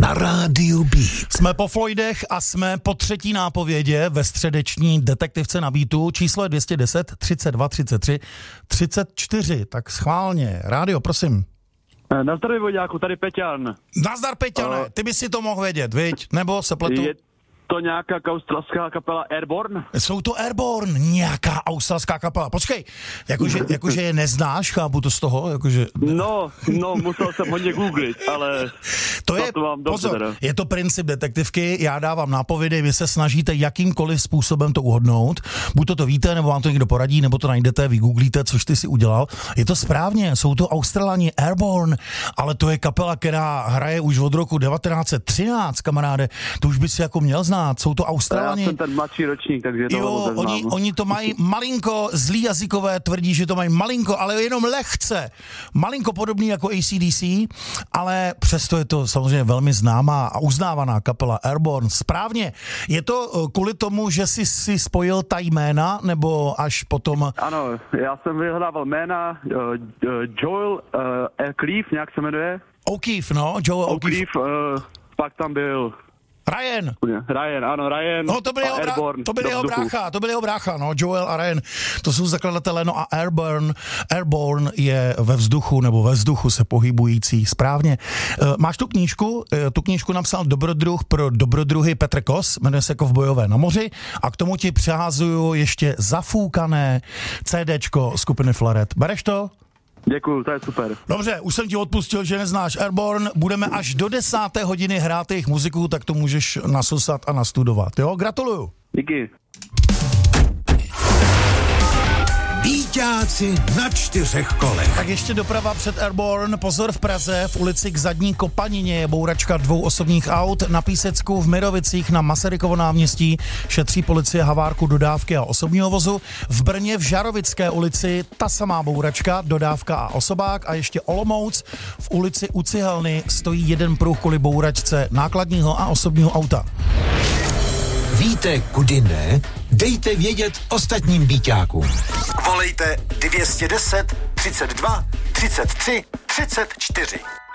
na rádiu Beat. Jsme po Floydech a jsme po třetí nápovědě ve středeční detektivce na Beatu. Číslo je 210 32 33 34. Tak schválně. Rádio, prosím. Nazdar, Vojďáku, tady Peťan. Nazdar, Peťane, ty by si to mohl vědět, viď? Nebo se pletu? Je to nějaká australská kapela Airborne? Jsou to Airborne, nějaká australská kapela. Počkej, jakože je neznáš, chápu to z toho? Jakože... No, musel jsem hodně googlit, ale to je, pozor, je to princip detektivky, já dávám nápovědy, vy se snažíte jakýmkoliv způsobem to uhodnout, buď to víte, nebo vám to někdo poradí, nebo to najdete, vygooglíte, což ty si udělal. Je to správně, jsou to Australani Airborne, ale to je kapela, která hraje už od roku 1913, kamaráde, to už by si jako měl znát. Jsou to Australani. Já jsem ten mladší ročník, takže to oni to mají malinko, zlý jazykové tvrdí, že to mají malinko, ale jenom lehce. Malinko podobný jako AC/DC, ale přesto je to samozřejmě velmi známá a uznávaná kapela Airborne. Správně. Je to kvůli tomu, že jsi si spojil ta jména, nebo až potom... Ano, já jsem vyhledával jména Joel O'Keefe, nějak se jmenuje. O'Keefe, no, Joel O'Keefe. Pak tam byl... Ryan. Ryan. No, to byl jeho brácha, no, Joel a Ryan. To jsou zakladatelé, no a Airborne je ve vzduchu, nebo ve vzduchu se pohybující, správně. Máš tu knížku napsal dobrodruh pro dobrodruhy Petr Kos, jmenuje se Kovbojové na moři a k tomu ti přehazuju ještě zafoukané CDčko skupiny Flaret. Bereš to? Děkuju, to je super. Dobře, už jsem ti odpustil, že neznáš Airborne, budeme až do 10. hodiny hrát jejich muziku, tak to můžeš nasosat a nastudovat, jo? Gratuluju. Díky. Bíťáci na 4 kolech. Tak ještě doprava před Airborne, pozor v Praze, v ulici k Zadní Kopanině je bouračka 2 osobních aut, na Písecku v Mirovicích na Masarykovo náměstí šetří policie havárku dodávky a osobního vozu, v Brně v Žarovické ulici ta samá bouračka, dodávka a osobák a ještě Olomouc v ulici u Cihelny stojí jeden pruh kvůli bouračce nákladního a osobního auta. Víte, kudy ne? Dejte vědět ostatním bíťákům. Volejte 210 32 33 34.